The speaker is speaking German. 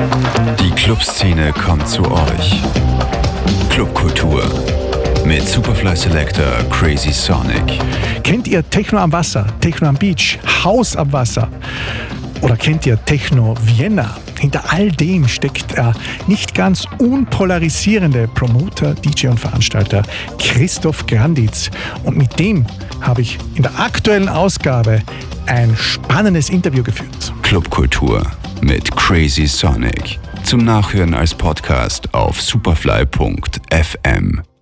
Die Clubszene kommt zu euch. Clubkultur mit Superfly Selector Crazy Sonic. Kennt ihr Techno am Wasser, Techno am Beach, House am Wasser? Oder kennt ihr Techno Vienna? Hinter all dem steckt der nicht ganz unpolarisierende Promoter, DJ und Veranstalter Christoph Granditz. Und mit dem habe ich in der aktuellen Ausgabe ein spannendes Interview geführt. Clubkultur mit Crazy Sonic. Zum Nachhören als Podcast auf superfly.fm.